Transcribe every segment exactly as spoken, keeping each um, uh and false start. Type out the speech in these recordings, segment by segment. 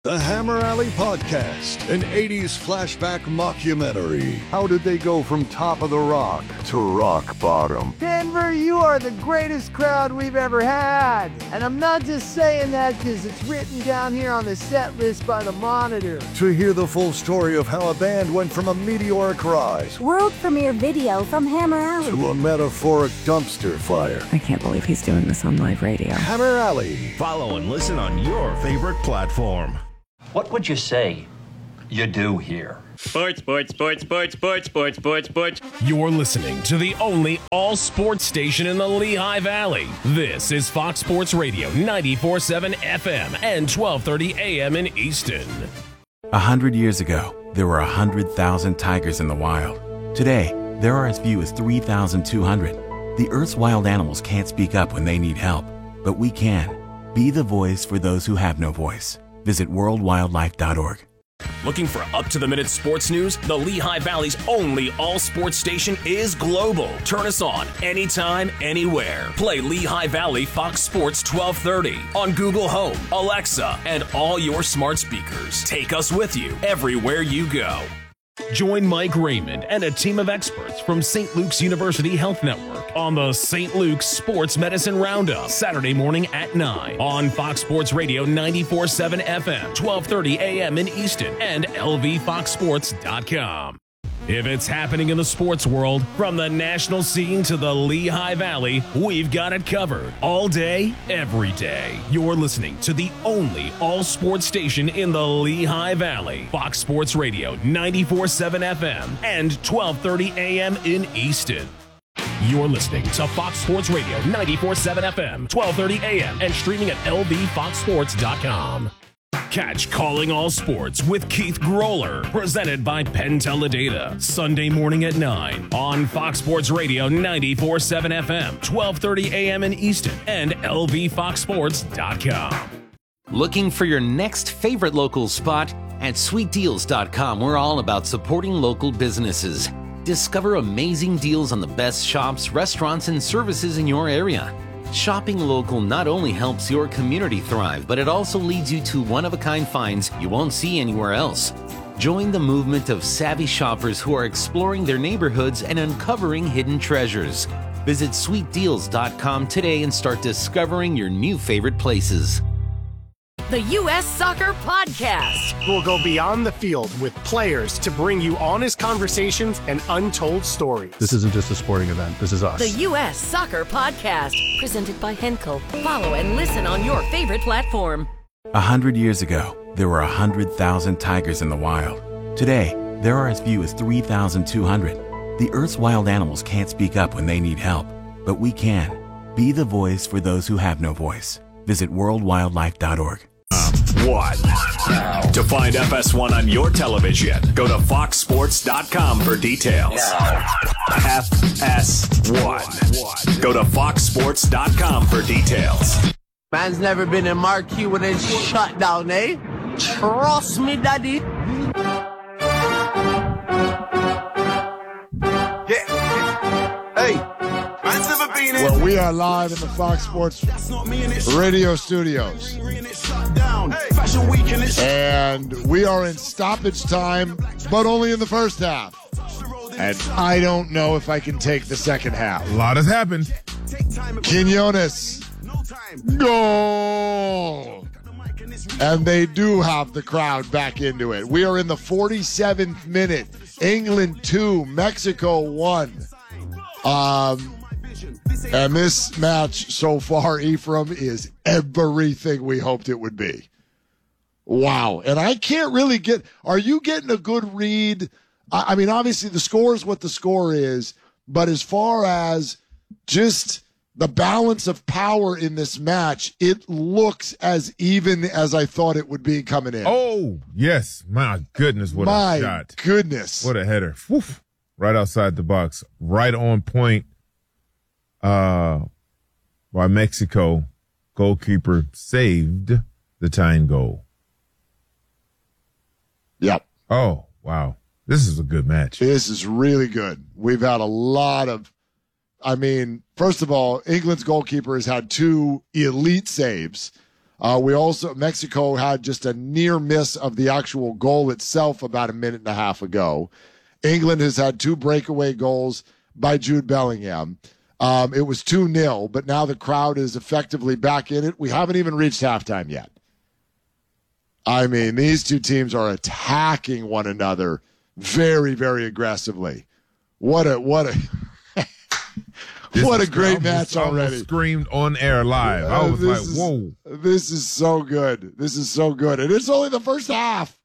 The Hammer Alley Podcast, an eighties flashback mockumentary. How did they go from top of the rock to rock bottom? Denver, you are the greatest crowd we've ever had. And I'm not just saying that because it's written down here on the set list by the Monitor. To hear the full story of how a band went from a meteoric rise, world premiere video from Hammer Alley, to a metaphoric dumpster fire. I can't believe he's doing this on live radio. Hammer Alley. Follow and listen on your favorite platform. What would you say you do here? Sports, sports, sports, sports, sports, sports, sports, sports. You're listening to the only all-sports station in the Lehigh Valley. This is Fox Sports Radio, ninety-four point seven F M and twelve thirty A M in Easton. A hundred years ago, there were a hundred thousand tigers in the wild. Today, there are as few as three thousand two hundred. The Earth's wild animals can't speak up when they need help, but we can. Be the voice for those who have no voice. Visit world wildlife dot org. Looking for up-to-the-minute sports news? The Lehigh Valley's only all-sports station is global. Turn us on anytime, anywhere. Play Lehigh Valley Fox Sports twelve thirty on Google Home, Alexa, and all your smart speakers. Take us with you everywhere you go. Join Mike Raymond and a team of experts from Saint Luke's University Health Network on the Saint Luke's Sports Medicine Roundup, Saturday morning at nine on Fox Sports Radio ninety-four point seven F M, twelve thirty A M in Easton, and L V fox sports dot com. If it's happening in the sports world, from the national scene to the Lehigh Valley, we've got it covered. All day, every day. You're listening to the only all-sports station in the Lehigh Valley. Fox Sports Radio, ninety-four point seven F M and twelve thirty A M in Easton. You're listening to Fox Sports Radio, ninety-four point seven F M, twelve thirty A M, and streaming at L V fox sports dot com. Catch Calling All Sports with Keith Groller, presented by Penn Teledata, Sunday morning at nine on Fox Sports Radio ninety-four point seven F M, twelve thirty A M in Easton, and L V fox sports dot com. Looking for your next favorite local spot? At sweet deals dot com, we're all about supporting local businesses. Discover amazing deals on the best shops, restaurants, and services in your area. Shopping local not only helps your community thrive, but it also leads you to one-of-a-kind finds you won't see anywhere else. Join the movement of savvy shoppers who are exploring their neighborhoods and uncovering hidden treasures. Visit sweet deals dot com today and start discovering your new favorite places. The U S Soccer Podcast. We'll go beyond the field with players to bring you honest conversations and untold stories. This isn't just a sporting event. This is us. The U S Soccer Podcast. Presented by Henkel. Follow and listen on your favorite platform. A hundred years ago, there were a hundred thousand tigers in the wild. Today, there are as few as three thousand two hundred. The Earth's wild animals can't speak up when they need help, but we can. Be the voice for those who have no voice. Visit world wildlife dot org. One. To find F S one on your television, go to fox sports dot com for details. F S one. Go to fox sports dot com for details. Man's never been in marquee when it's shut down, eh? Trust me, daddy. Yeah. Hey. Man's never been in. Well, we are live in the Fox Sports Radio studios. And we are in stoppage time, but only in the first half. And I don't know if I can take the second half. A lot has happened. Quinones. Goal! And they do have the crowd back into it. We are in the forty-seventh minute. England two, Mexico one. Um... And this match so far, Ephraim, is everything we hoped it would be. Wow. And I can't really get, are you getting a good read? I mean, obviously the score is what the score is, but as far as just the balance of power in this match, it looks as even as I thought it would be coming in. Oh, yes. My goodness, what My a shot. goodness. What a header. Woof. Right outside the box. Right on point. Uh, by Mexico, goalkeeper saved the tying goal. Yep. Oh, wow. This is a good match. This is really good. We've had a lot of, I mean, first of all, England's goalkeeper has had two elite saves. Uh, we also, Mexico had just a near miss of the actual goal itself about a minute and a half ago. England has had two breakaway goals by Jude Bellingham. Um, it was two nil, but now the crowd is effectively back in it. We haven't even reached halftime yet. I mean, these two teams are attacking one another very, very aggressively. What a, what a, what a great almost, match already. Screamed on air live. I was uh, like, is, whoa. This is so good. This is so good. And it's only the first half.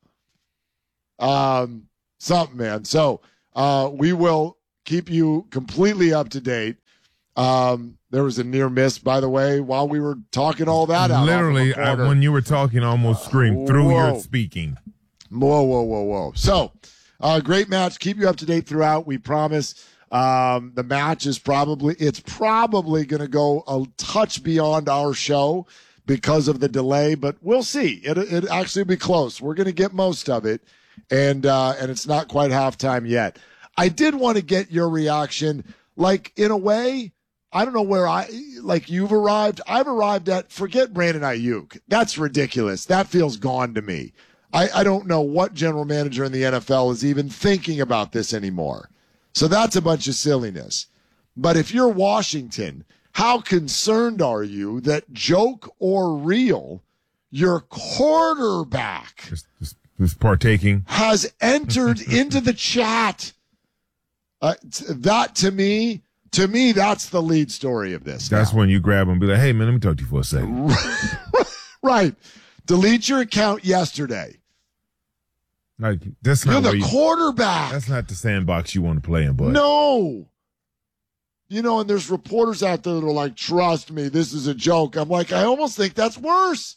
Um, something, man. So uh, we will keep you completely up to date. Um, there was a near miss, by the way, while we were talking all that out. Literally, I, when you were talking, I almost screamed through Whoa. your speaking. Whoa, whoa, whoa, whoa. So, uh, great match. Keep you up to date throughout. We promise. Um, the match is probably, it's probably going to go a touch beyond our show because of the delay, but we'll see. It, it actually be close. We're going to get most of it. And, uh, and it's not quite halftime yet. I did want to get your reaction. Like, in a way, I don't know where I, like you've arrived. I've arrived at, forget Brandon Ayuk. That's ridiculous. That feels gone to me. I, I don't know what general manager in the N F L is even thinking about this anymore. So that's a bunch of silliness. But if you're Washington, how concerned are you that, joke or real, your quarterback just, just, just partaking has entered into the chat? Uh, that to me, to me, that's the lead story of this. That's now. When you grab him and be like, hey, man, let me talk to you for a second. Right. Delete your account yesterday. Like, that's not You're the you, quarterback. That's not the sandbox you want to play in, bud. No. You know, and there's reporters out there that are like, trust me, this is a joke. I'm like, I almost think that's worse.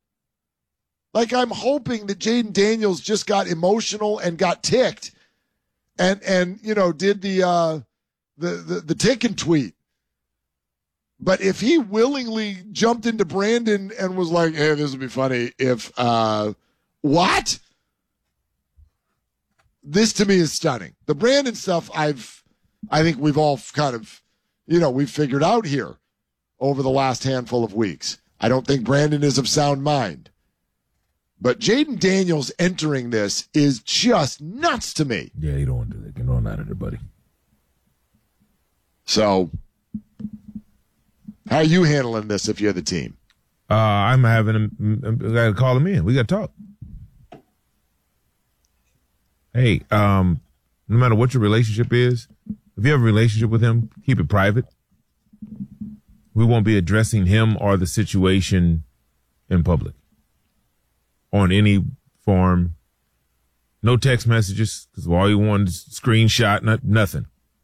Like, I'm hoping that Jaden Daniels just got emotional and got ticked and, and you know, did the, uh, the, the, the tick and tweet. But if he willingly jumped into Brandon and was like, hey, this would be funny if, uh, what? This to me is stunning. The Brandon stuff, I've, I think we've all kind of, you know, we've figured out here over the last handful of weeks. I don't think Brandon is of sound mind. But Jaden Daniels entering this is just nuts to me. Yeah, you don't want to do that. Get on out of there, buddy. So, how are you handling this if you're the team? Uh, I'm having him, I got to call him in. We got to talk. Hey, um, no matter what your relationship is, if you have a relationship with him, keep it private. We won't be addressing him or the situation in public on any form. No text messages, because all you want is screenshot, not, nothing.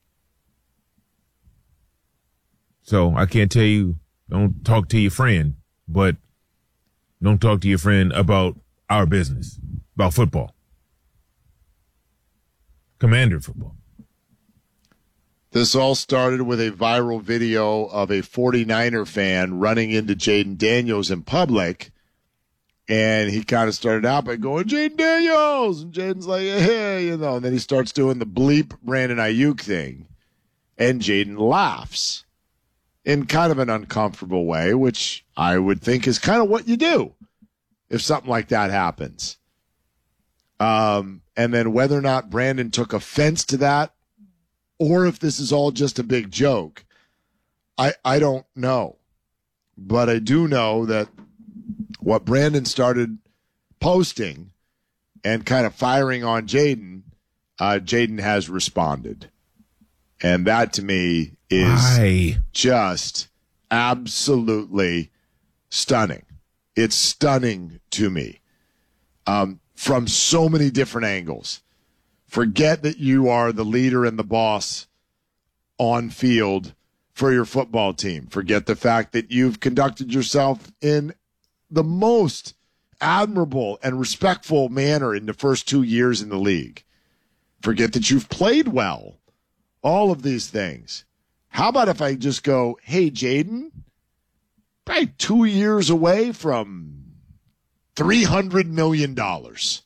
So I can't tell you, don't talk to your friend, but don't talk to your friend about our business, about football. Commander football. This all started with a viral video of a 49er fan running into Jaden Daniels in public. And he kind of started out by going, Jaden Daniels! And Jaden's like, hey, you know. And then he starts doing the bleep Brandon Ayuk thing. And Jaden laughs in kind of an uncomfortable way, which I would think is kind of what you do if something like that happens. Um, and then whether or not Brandon took offense to that, or if this is all just a big joke, I I don't know. But I do know that what Brandon started posting and kind of firing on Jaden, uh, Jaden has responded. And that to me is Why? just absolutely stunning. It's stunning to me. Um, from so many different angles. Forget that you are the leader and the boss on field for your football team. Forget the fact that you've conducted yourself in the most admirable and respectful manner in the first two years in the league. Forget that you've played well. All of these things. How about if I just go, hey, Jaden, probably two years away from three hundred million dollars.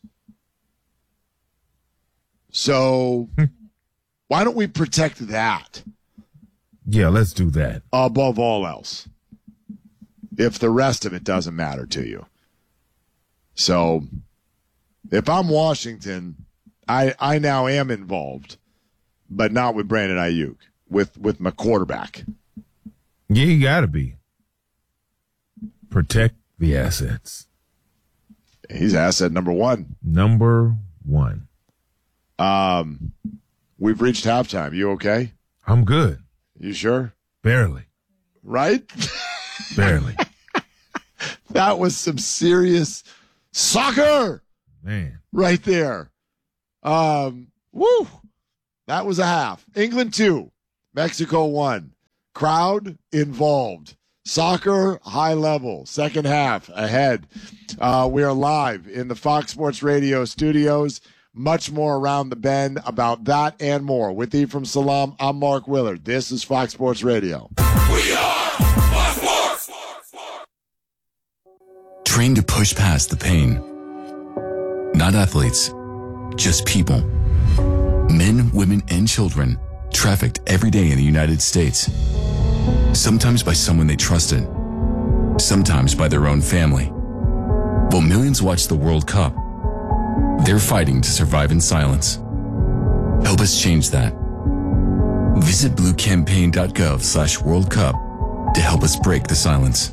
So why don't we protect that? Yeah, let's do that. Above all else. if the rest of it doesn't matter to you. So if I'm Washington, I, I now am involved, but not with Brandon Ayuk, with, with my quarterback. Yeah, you got to be. Protect the assets. He's asset number one. Number one. Um, we've reached halftime. You okay? I'm good. You sure? Barely. Right? Barely. That was some serious soccer. Man. Right there. Um, woo. That was a half. England two. Mexico one. Crowd involved. Soccer, high level. Second half ahead. Uh, we are live in the Fox Sports Radio studios. Much more around the bend about that and more. With Ephraim Salaam, I'm Mark Willard. This is Fox Sports Radio. We are Fox Sports. Trained to push past the pain. Not athletes, just people. Men, women, and children trafficked every day in the United States. Sometimes by someone they trusted. Sometimes by their own family. While millions watch the World Cup, they're fighting to survive in silence. Help us change that. Visit bluecampaign.gov slash World Cup to help us break the silence.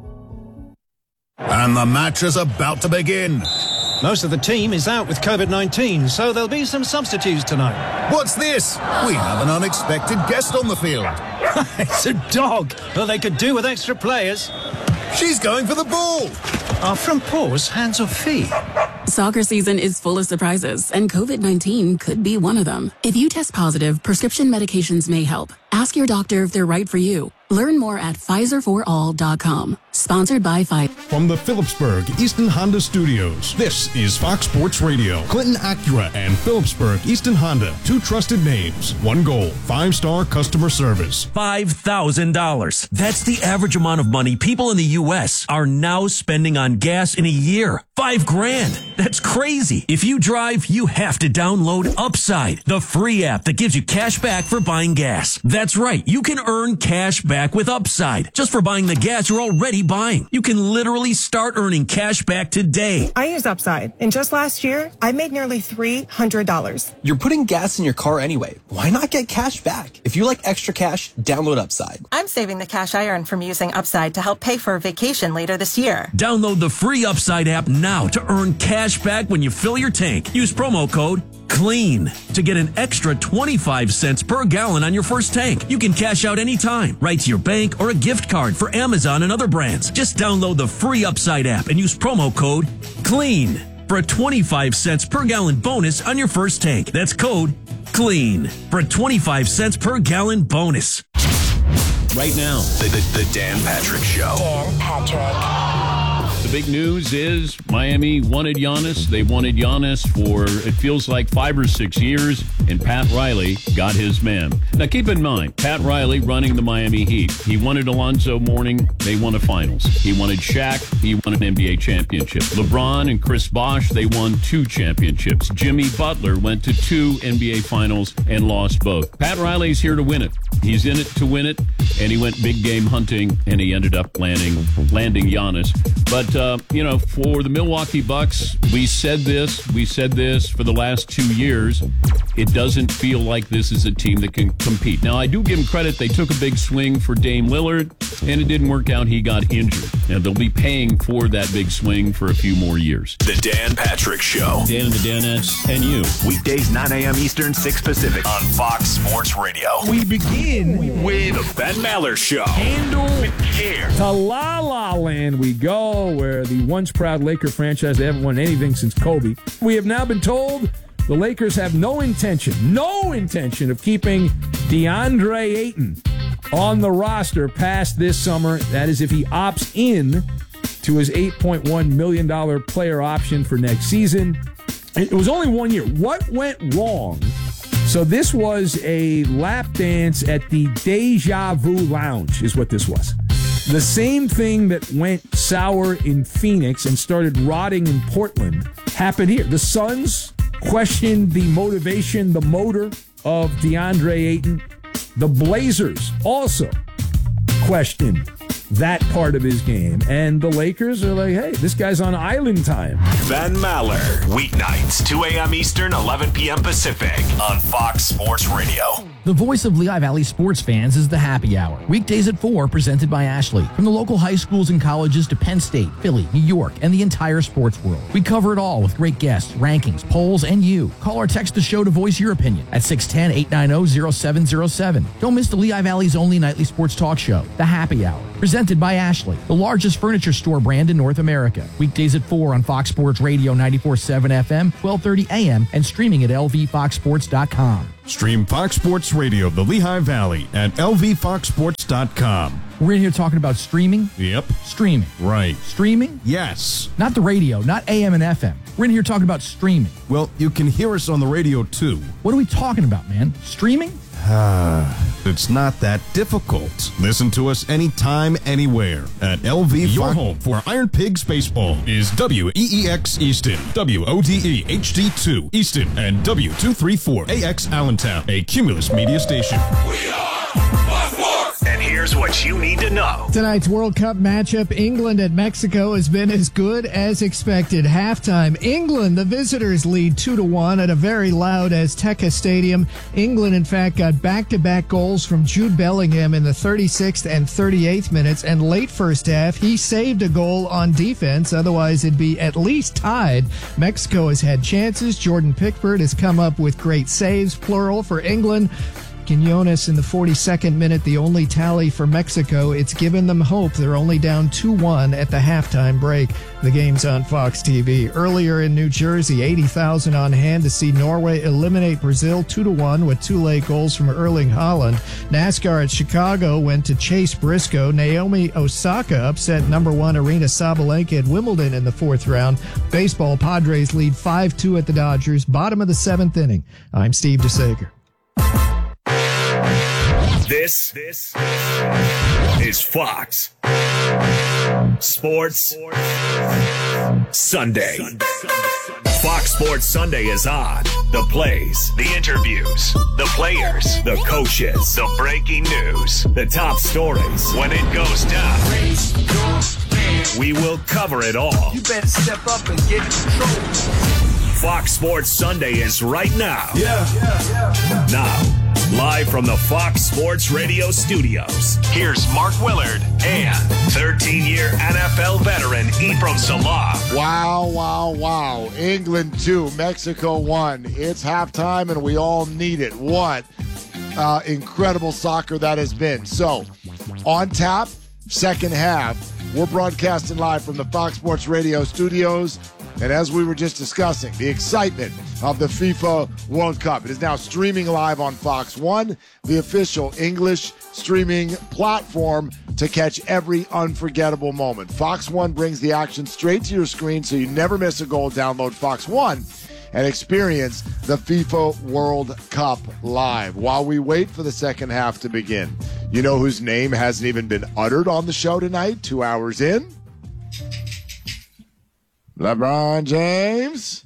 And the match is about to begin. Most of the team is out with COVID nineteen, so there'll be some substitutes tonight. What's this? We have an unexpected guest on the field. It's a dog. Well, they could do with extra players. She's going for the ball. Are front paws hands or feet? Soccer season is full of surprises, and COVID nineteen could be one of them. If you test positive, prescription medications may help. Ask your doctor if they're right for you. Learn more at Pfizer for all dot com. Sponsored by Pfizer. From the Phillipsburg Easton Honda Studios, this is Fox Sports Radio. Clinton Acura and Phillipsburg Easton Honda, two trusted names, one goal, five-star customer service. five thousand dollars. That's the average amount of money people in the U S are now spending on gas in a year. Five grand. That's crazy. If you drive, you have to download Upside, the free app that gives you cash back for buying gas. That's right. You can earn cash back with Upside just for buying the gas you're already buying. You can literally start earning cash back today. I use Upside, and just last year, I made nearly three hundred dollars. You're putting gas in your car anyway. Why not get cash back? If you like extra cash, download Upside. I'm saving the cash I earn from using Upside to help pay for a vacation later this year. Download the free Upside app now to earn cash back when you fill your tank. Use promo code CLEAN to get an extra twenty-five cents per gallon on your first tank. You can cash out anytime, right to your bank or a gift card for Amazon and other brands. Just download the free Upside app and use promo code CLEAN for a twenty-five cents per gallon bonus on your first tank. That's code CLEAN for a twenty-five cents per gallon bonus. Right now, The, the, the Dan Patrick Show. Dan Patrick. The big news is Miami wanted Giannis. They wanted Giannis for, it feels like, five or six years, and Pat Riley got his man. Now, keep in mind, Pat Riley running the Miami Heat. He wanted Alonzo Mourning. They won a finals. He wanted Shaq. He won an N B A championship. LeBron and Chris Bosh, they won two championships. Jimmy Butler went to two N B A finals and lost both. Pat Riley's here to win it. He's in it to win it, and he went big game hunting, and he ended up landing landing Giannis. But, uh, you know, for the Milwaukee Bucks, we said this, we said this for the last two years. It doesn't feel like this is a team that can compete. Now, I do give them credit. They took a big swing for Dame Lillard, and it didn't work out. He got injured. And they'll be paying for that big swing for a few more years. The Dan Patrick Show. Dan and the Danettes and you. Weekdays, nine a.m. Eastern, six Pacific on Fox Sports Radio. We begin with the Ben Maller Show. Handle with care. To La La Land we go, where the once proud Laker franchise, they haven't won anything since Kobe. We have now been told the Lakers have no intention, no intention of keeping DeAndre Ayton on the roster past this summer. That is if he opts in to his eight point one million dollars player option for next season. It was only one year. What went wrong? So this was a lap dance at the Deja Vu Lounge is what this was. The same thing that went sour in Phoenix and started rotting in Portland happened here. The Suns questioned the motivation, the motor of DeAndre Ayton. The Blazers also questioned that part of his game. And the Lakers are like, hey, this guy's on island time. Ben Maller, weeknights, two a.m. Eastern, eleven p.m. Pacific, on Fox Sports Radio. The voice of Lehigh Valley sports fans is the Happy Hour. Weekdays at four, presented by Ashley. From the local high schools and colleges to Penn State, Philly, New York, and the entire sports world. We cover it all with great guests, rankings, polls, and you. Call or text the show to voice your opinion at six one zero, eight nine zero, zero seven zero seven. Don't miss the Lehigh Valley's only nightly sports talk show, The Happy Hour. Presented by Ashley, the largest furniture store brand in North America. Weekdays at four on Fox Sports Radio ninety-four point seven F M, twelve thirty A M, and streaming at L V fox sports dot com. Stream Fox Sports Radio, the Lehigh Valley, at L V fox sports dot com. We're in here talking about streaming. Yep. Streaming. Right. Streaming? Yes. Not the radio, not A M and F M. We're in here talking about streaming. Well, you can hear us on the radio, too. What are we talking about, man? Streaming? Ah, it's not that difficult. Listen to us anytime, anywhere at L V. Your Fox- home for Iron Pigs Baseball is W E E X Easton, W O D E H D two Easton, and W two thirty-four A X Allentown, a Cumulus media station. We are Fox Sports! And here's what you need to know. Tonight's World Cup matchup, England at Mexico, has been as good as expected. Halftime, England, the visitors, lead two to one at a very loud Azteca Stadium. England, in fact, got back-to-back goals from Jude Bellingham in the thirty-sixth and thirty-eighth minutes, and late first half, he saved a goal on defense. Otherwise, it'd be at least tied. Mexico has had chances. Jordan Pickford has come up with great saves, plural, for England. Quinones in the forty-second minute, the only tally for Mexico. It's given them hope. They're only down two one at the halftime break. The game's on Fox T V. Earlier in New Jersey, eighty thousand on hand to see Norway eliminate Brazil two to one with two late goals from Erling Haaland. NASCAR at Chicago went to Chase Briscoe. Naomi Osaka upset number one Aryna Sabalenka at Wimbledon in the fourth round. Baseball, Padres lead five two at the Dodgers. Bottom of the seventh inning. I'm Steve DeSager. This, this is Fox Sports Sunday. Fox Sports Sunday is on. The plays, the interviews, the players, the coaches, the breaking news, the top stories. When it goes down, we will cover it all. You better step up and get in control. Fox Sports Sunday is right now. Yeah, yeah, yeah. Now. Live from the Fox Sports Radio studios, here's Mark Willard and thirteen-year N F L veteran Ephraim Salah. Wow, wow, wow. England two, Mexico one. It's halftime, and we all need it. What uh, incredible soccer that has been. So, on tap, second half. We're broadcasting live from the Fox Sports Radio studios. And as we were just discussing, the excitement of the FIFA World Cup. It is now streaming live on Fox One, the official English streaming platform to catch every unforgettable moment. Fox One brings the action straight to your screen so you never miss a goal. Download Fox One and experience the FIFA World Cup live. While we wait for the second half to begin, you know whose name hasn't even been uttered on the show tonight, two hours in? LeBron James.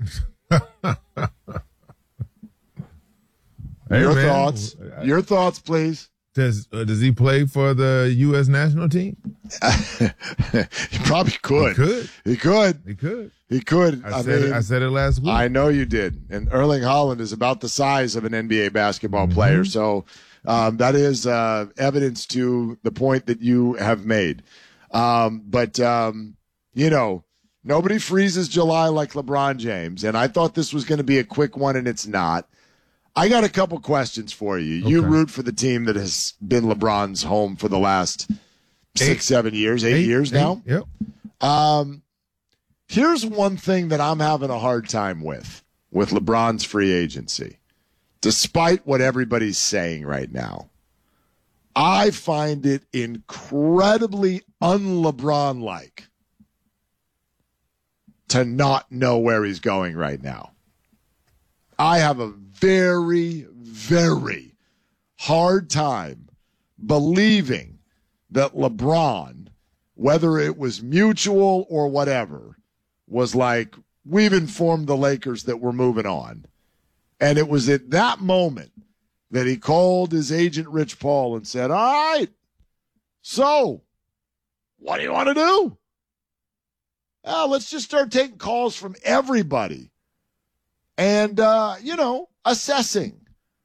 Hey, Your man. thoughts. Your thoughts, please. Does uh, does he play for the U S national team? He probably could. He could. He could. He could. He could. I, I said mean, it, I said it last week. I know you did. And Erling Haaland is about the size of an N B A basketball Mm-hmm. player. So um, that is uh, evidence to the point that you have made. Um, but, um, you know, nobody freezes July like LeBron James. And I thought this was going to be a quick one, and it's not. I got a couple questions for you. You Okay. root for the team that has been LeBron's home for the last six, Eight. seven years, eight, Eight, years now. eight, Yep. Um, here's one thing that I'm having a hard time with, with LeBron's free agency. Despite what everybody's saying right now, I find it incredibly un-LeBron-like to not know where he's going right now. I have a very, very hard time believing that LeBron, whether it was mutual or whatever, was like, we've informed the Lakers that we're moving on. And it was at that moment that he called his agent, Rich Paul, and said, all right, so what do you want to do? Uh, let's just start taking calls from everybody and, uh, you know, assessing.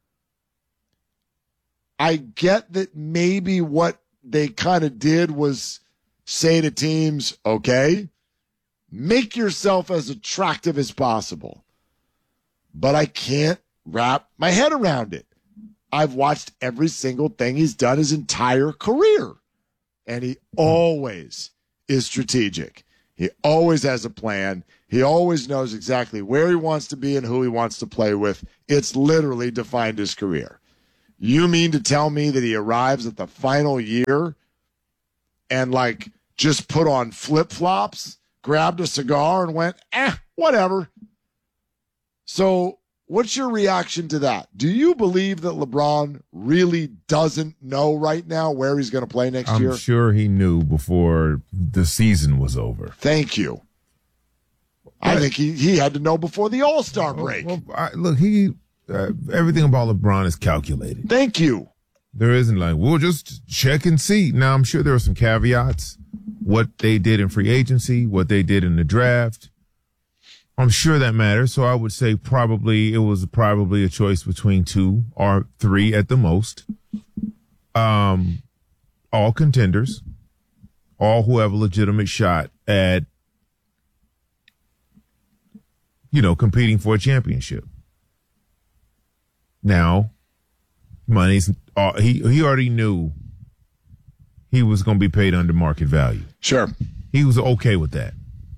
I get that maybe what they kind of did was say to teams, okay, make yourself as attractive as possible. But I can't wrap my head around it. I've watched every single thing he's done his entire career, and he always is strategic. He always has a plan. He always knows exactly where he wants to be and who he wants to play with. It's literally defined his career. You mean to tell me that he arrives at the final year and, like, just put on flip-flops, grabbed a cigar, and went, eh, whatever. So what's your reaction to that? Do you believe that LeBron really doesn't know right now where he's going to play next I'm year? I'm sure he knew before the season was over. Thank you. I think he, he had to know before the All-Star break. Well, well, I, look, he uh, everything about LeBron is calculated. Thank you. There isn't like, we'll just check and see. Now, I'm sure there are some caveats. What they did in free agency, what they did in the draft. I'm sure that matters. So I would say probably it was probably a choice between two or three at the most. Um, all contenders, all who have a legitimate shot at, you know, competing for a championship. Now, money's, uh, he, he already knew he was going to be paid under market value. Sure. He was okay with that.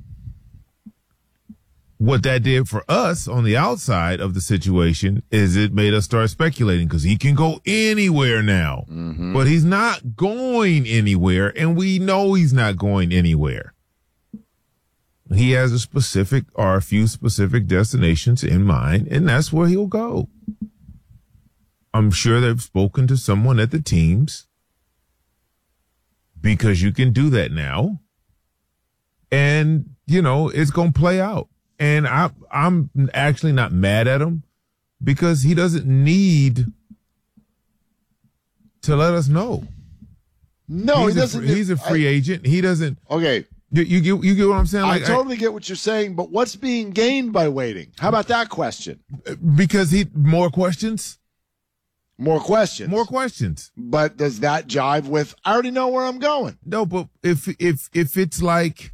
What that did for us on the outside of the situation is it made us start speculating because he can go anywhere now, mm-hmm. but he's not going anywhere. And we know he's not going anywhere. He has a specific or a few specific destinations in mind, and that's where he'll go. I'm sure they've spoken to someone at the teams because you can do that now. And, you know, it's going to play out. And I, I'm actually not mad at him because he doesn't need to let us know. No, he's he doesn't. A, he's a free I, agent. He doesn't. Okay. You, you get you get what I'm saying? Like, I totally I, get what you're saying, but what's being gained by waiting? How about that question? Because he more questions. More questions. More questions. But does that jive with, I already know where I'm going? No, but if if if it's like,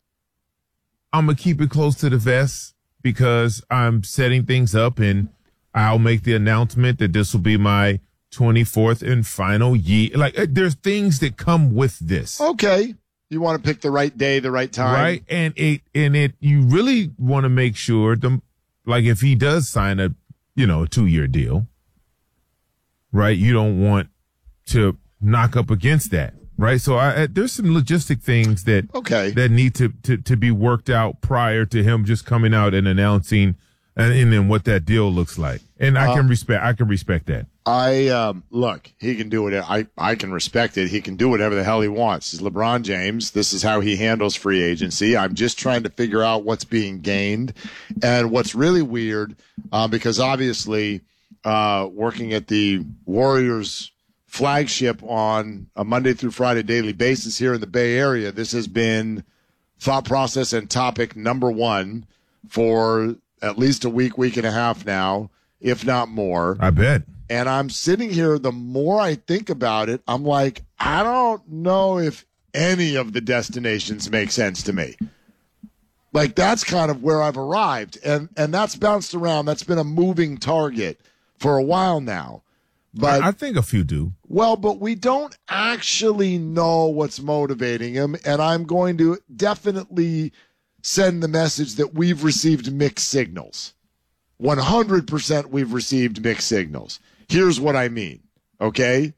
I'm going to keep it close to the vest because I'm setting things up and I'll make the announcement that this will be my twenty-fourth and final year. Like, there's things that come with this. Okay. You want to pick the right day, the right time. Right. And it, and it, you really want to make sure the, like if he does sign a, you know, a two year deal, right? You don't want to knock up against that. Right. So I, there's some logistic things that, okay. that need to, to, to be worked out prior to him just coming out and announcing and, and then what that deal looks like. And I uh, can respect, I can respect that. I, um, look, he can do it. I, I can respect it. He can do whatever the hell he wants. He's LeBron James. This is how he handles free agency. I'm just trying to figure out what's being gained and what's really weird, uh, because obviously, uh, working at the Warriors flagship on a Monday through Friday daily basis here in the Bay Area, this has been thought process and topic number one for at least a week, week and a half now, if not more. I bet. And I'm sitting here, the more I think about it, I'm like, I don't know if any of the destinations make sense to me. Like, that's kind of where I've arrived. And and that's bounced around. That's been a moving target for a while now. But I think a few do. Well, but we don't actually know what's motivating him. And I'm going to definitely send the message that we've received mixed signals. one hundred percent we've received mixed signals. Here's what I mean, okay?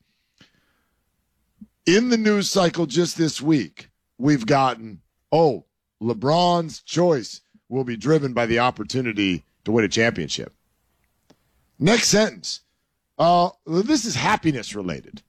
In the news cycle just this week, we've gotten, oh, LeBron's choice will be driven by the opportunity to win a championship. Next sentence. Uh, this is happiness related.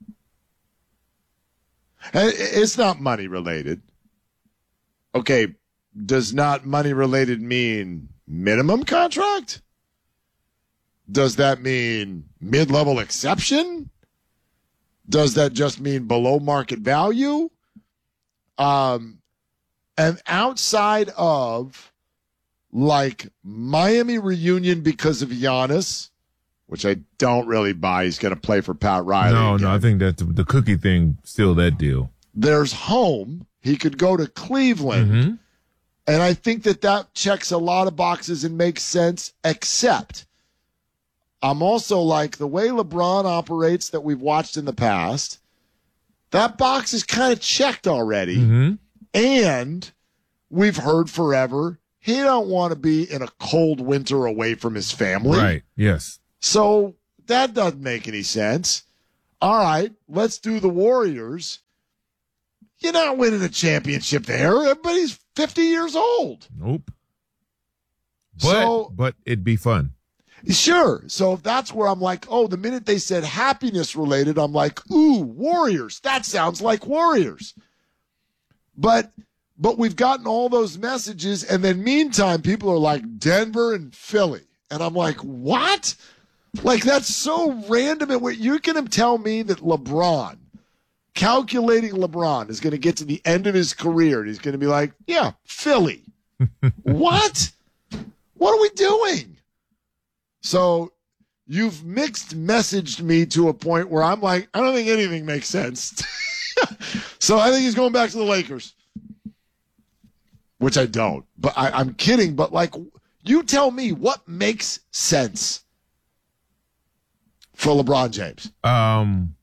It's not money related. Okay, does not money related mean minimum contract? Does that mean mid-level exception? Does that just mean below market value? Um, and outside of like Miami reunion because of Giannis, which I don't really buy. He's going to play for Pat Riley. No, again. no, I think that the, the cookie thing, still that deal. There's home. He could go to Cleveland. Mm-hmm. And I think that that checks a lot of boxes and makes sense, except I'm also like the way LeBron operates that we've watched in the past, that box is kind of checked already. Mm-hmm. And we've heard forever he don't want to be in a cold winter away from his family. Right, yes. So that doesn't make any sense. All right, let's do the Warriors. You're not winning a championship there. Everybody's fifty years old. Nope. But, so, but it'd be fun. Sure. So that's where I'm like, oh, the minute they said happiness related, I'm like, ooh, Warriors. That sounds like Warriors. But but we've gotten all those messages, and then meantime, people are like Denver and Philly. And I'm like, what? Like, that's so random. And you're going to tell me that LeBron, calculating LeBron, is going to get to the end of his career, and he's going to be like, yeah, Philly. What? What are we doing? So you've mixed messaged me to a point where I'm like, I don't think anything makes sense. So I think he's going back to the Lakers, which I don't. But I, I'm kidding. But, like, you tell me what makes sense for LeBron James. Um,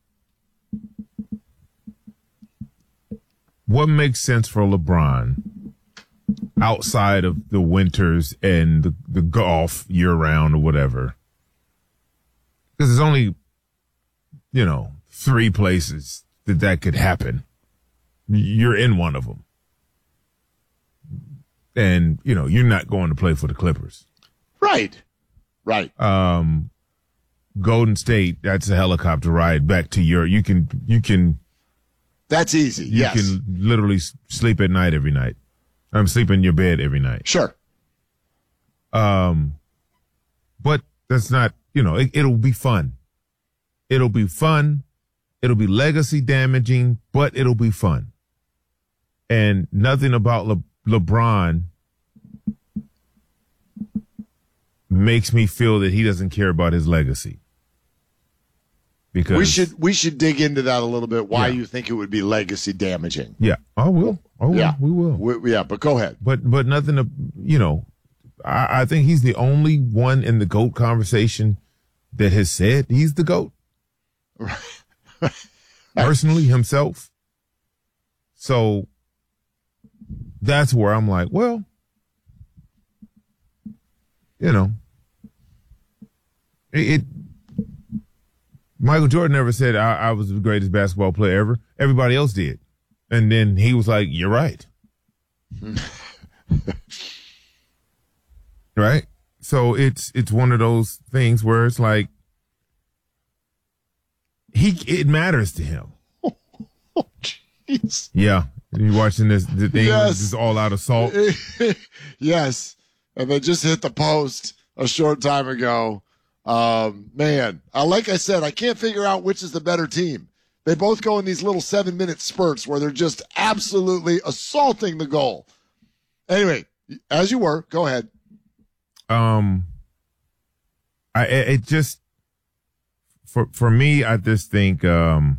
what makes sense for LeBron outside of the winters and the, the golf year round or whatever? Because there's only, you know, three places that that could happen. You're in one of them. And, you know, you're not going to play for the Clippers. Right. Right. Um, Golden State, that's a helicopter ride back to your, you can, you can. That's easy. You yes. can literally sleep at night every night. I'm sleeping in your bed every night. Sure. Um, but that's not, you know, it, it'll be fun. It'll be fun. It'll be legacy damaging, but it'll be fun. And nothing about Le- LeBron makes me feel that he doesn't care about his legacy. Because we should we should dig into that a little bit. Why Yeah. you think it would be legacy damaging? Yeah, I will. Oh, Yeah. we will. We, yeah, but go ahead. But but nothing to, you know, I, I think he's the only one in the GOAT conversation that has said he's the GOAT. Personally, himself. So that's where I'm like, well, you know, it, it Michael Jordan never said I, I was the greatest basketball player ever. Everybody else did. And then he was like, you're right. Right? So it's it's one of those things where it's like he it matters to him. Oh, jeez. Yeah. You watching this the thing Yes. this is all out assault. Yes. And they just hit the post a short time ago. Um, man, uh, like I said, I can't figure out which is the better team. They both go in these little seven-minute spurts where they're just absolutely assaulting the goal. Anyway, as you were, go ahead. Um, I it it just for for me, I just think um,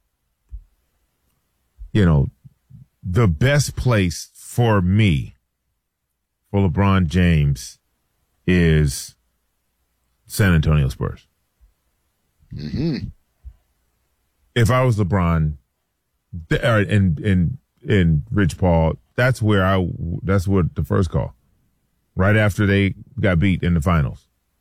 you know, the best place for me for LeBron James is San Antonio Spurs. Mm-hmm. If I was LeBron, th- or- and and and Rich Paul, that's where I that's what the first call. Right after they got beat in the finals.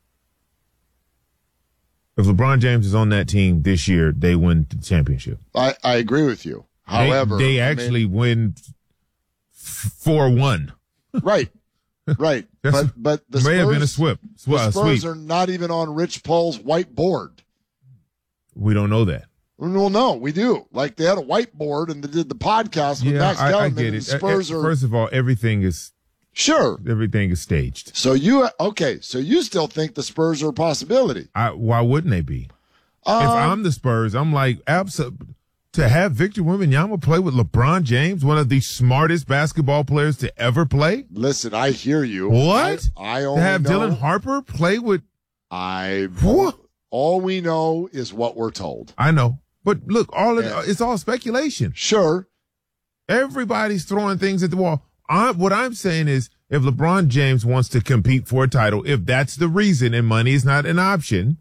If LeBron James is on that team this year, they win the championship. I, I agree with you. However, they, they I actually mean- win four one. Right. Right. That's- but but the may Spurs, have been a sweep. Sw- the uh, Spurs sweep. are not even on Rich Paul's whiteboard. We don't know that. Well, no, we do. Like, they had a whiteboard and they did the podcast with Yeah, Max I, I Kellerman. get and it. the Spurs Uh, uh, are First of all, everything is sure. Everything is staged. So you okay? So you still think the Spurs are a possibility? I, why wouldn't they be? Um, if I'm the Spurs, I'm like, absolutely. To have Victor Wembanyama play with LeBron James, one of the smartest basketball players to ever play? Listen, I hear you. What? I, I only to have know, Dylan Harper play with... I What? All we know is what we're told. I know. But look, all of Yeah. it, it's all speculation. Sure. Everybody's throwing things at the wall. I, what I'm saying is, if LeBron James wants to compete for a title, if that's the reason and money is not an option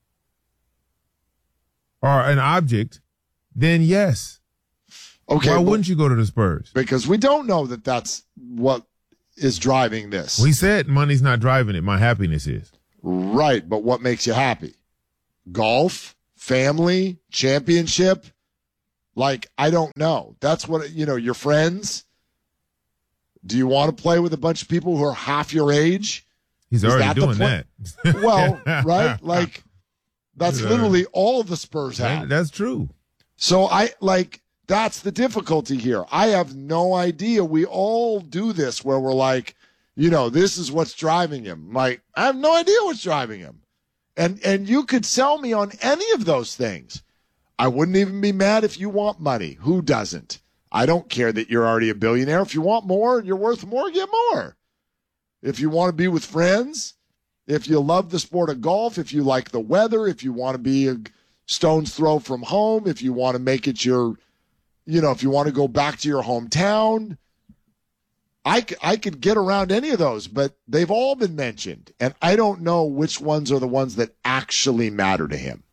or an object, then yes. Okay. Why but- wouldn't you go to the Spurs? Because we don't know that that's what is driving this. We said money's not driving it. My happiness is. Right, but what makes you happy? Golf, family, championship? Like, I don't know. That's what, you know, your friends. Do you want to play with a bunch of people who are half your age? He's Is already that the doing point? that. Well, right? Like, that's Yeah. literally all the Spurs have. That's true. So I, like, that's the difficulty here. I have no idea. We all do this where we're like, you know, this is what's driving him. Like, I have no idea what's driving him. And and you could sell me on any of those things. I wouldn't even be mad if you want money. Who doesn't? I don't care that you're already a billionaire. If you want more and you're worth more, get more. If you want to be with friends, if you love the sport of golf, if you like the weather, if you want to be a stone's throw from home, if you want to make it your, you know, if you want to go back to your hometown, I, c- I could get around any of those, but they've all been mentioned. And I don't know which ones are the ones that actually matter to him.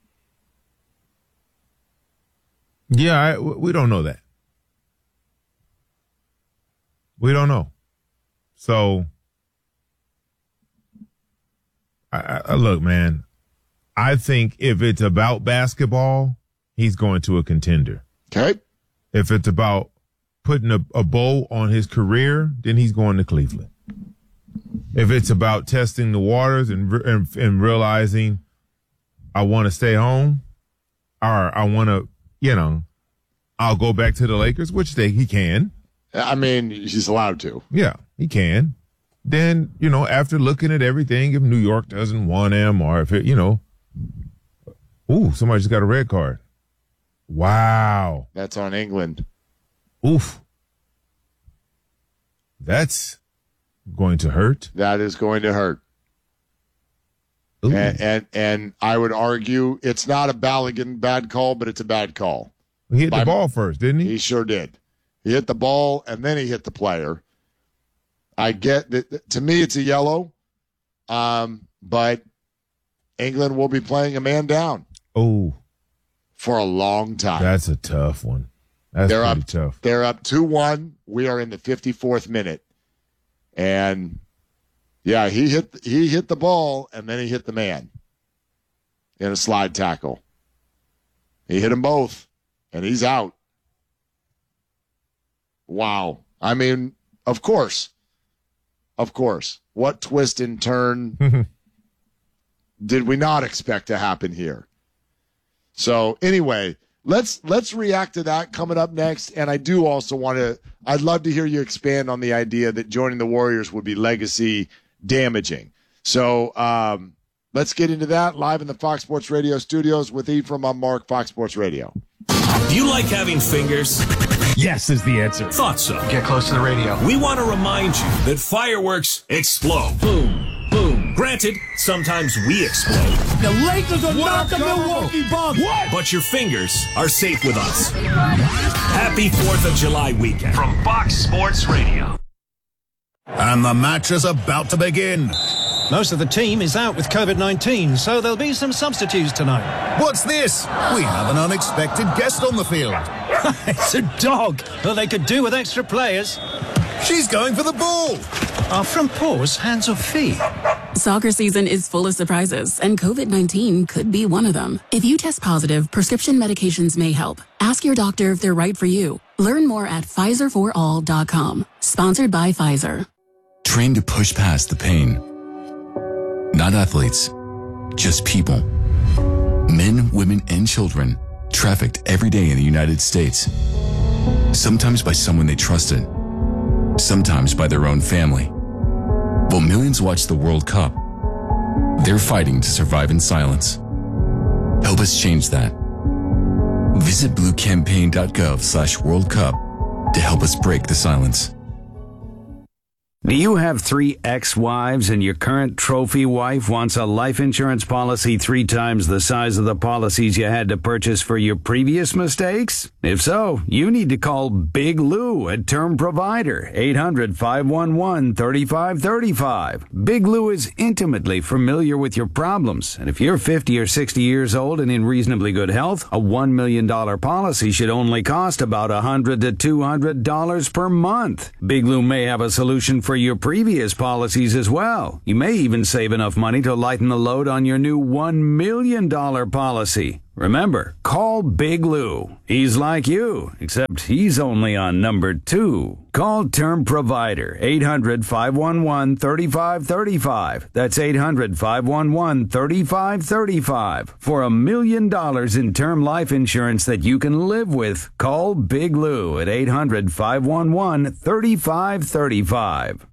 Yeah, I, we don't know that. We don't know. So, I, I, look, man, I think if it's about basketball, he's going to a contender. Okay. If it's about putting a, a bow on his career, then he's going to Cleveland. If it's about testing the waters and and, and realizing I want to stay home, or I want to, you know, I'll go back to the Lakers, which they he can. I mean, he's allowed to. Yeah, he can. Then, you know, after looking at everything, if New York doesn't want him, or if it, you know, ooh, somebody just got a red card. Wow. That's on England. Oof. That's going to hurt. That is going to hurt. And, and and I would argue it's not a Balogun bad call, but it's a bad call. He hit By, the ball first, didn't he? He sure did. He hit the ball, and then he hit the player. I get that. To me, it's a yellow, um, but England will be playing a man down. Oh. For a long time. That's a tough one. That's they're pretty up, tough. They're up two one. We are in the fifty-fourth minute. And, yeah, he hit he hit the ball, and then he hit the man in a slide tackle. He hit them both, and he's out. Wow. I mean, of course. Of course. What twist and turn did we not expect to happen here? So, anyway, let's let's react to that coming up next. And I do also want to, I'd love to hear you expand on the idea that joining the Warriors would be legacy damaging. So, um, let's get into that live in the Fox Sports Radio studios with Ephraim on Mark, Fox Sports Radio. Do you like having fingers? Yes is the answer. Thought so. Get close to the radio. We want to remind you that fireworks explode. Boom, boom. Granted, sometimes we explode. The Lakers are not the Milwaukee Bucks. What? But your fingers are safe with us. Happy fourth of July weekend. From Fox Sports Radio. And the match is about to begin. Most of the team is out with COVID nineteen, so there'll be some substitutes tonight. What's this? We have an unexpected guest on the field. It's a dog. Well, they could do with extra players. She's going for the ball. Are front paws hands or feet? Soccer season is full of surprises, and COVID nineteen could be one of them. If you test positive, prescription medications may help. Ask your doctor if they're right for you. Learn more at Pfizer for all dot com. Sponsored by Pfizer. Train to push past the pain. Not athletes, just people. Men, women, and children trafficked every day in the United States. Sometimes by someone they trusted. Sometimes by their own family. While millions watch the World Cup, they're fighting to survive in silence. Help us change that. Visit bluecampaign.gov slash World Cup to help us break the silence. Do you have three ex-wives and your current trophy wife wants a life insurance policy three times the size of the policies you had to purchase for your previous mistakes? If so, you need to call Big Lou at Term Provider, eight hundred, five one one, three five three five. Big Lou is intimately familiar with your problems, and if you're fifty or sixty years old and in reasonably good health, a one million dollars policy should only cost about one hundred to two hundred dollars per month. Big Lou may have a solution for your previous policies as well. You may even save enough money to lighten the load on your new one million dollars policy. Remember, call Big Lou. He's like you, except he's only on number two. Call Term Provider, eight hundred, five one one, three five three five. That's eight hundred, five one one, three five three five. For a million dollars in term life insurance that you can live with, call Big Lou at eight hundred, five one one, three five three five.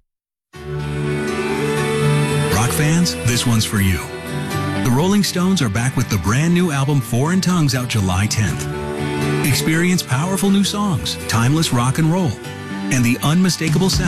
Rock fans, this one's for you. The Rolling Stones are back with the brand new album Foreign Tongues out July tenth. Experience powerful new songs, timeless rock and roll, and the unmistakable sound